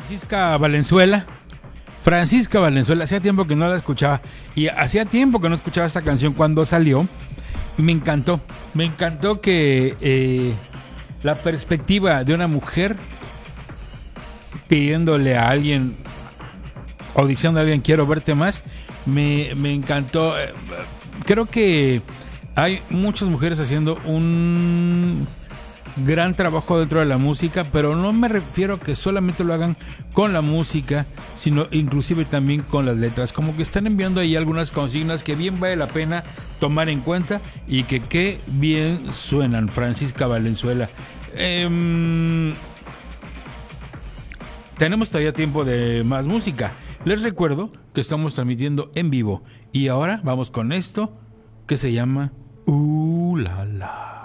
Francisca Valenzuela. Francisca Valenzuela, hacía tiempo que no la escuchaba. Y hacía tiempo que no escuchaba esta canción cuando salió. Me encantó. Me encantó que la perspectiva de una mujer pidiéndole a alguien o diciendo a alguien quiero verte más. Me encantó. Creo que hay muchas mujeres haciendo un gran trabajo dentro de la música, pero no me refiero a que solamente lo hagan con la música, sino inclusive también con las letras. Como que están enviando ahí algunas consignas que bien vale la pena tomar en cuenta y que qué bien suenan. Francisca Valenzuela. Tenemos todavía tiempo de más música. Les recuerdo que estamos transmitiendo en vivo y ahora vamos con esto que se llama La La.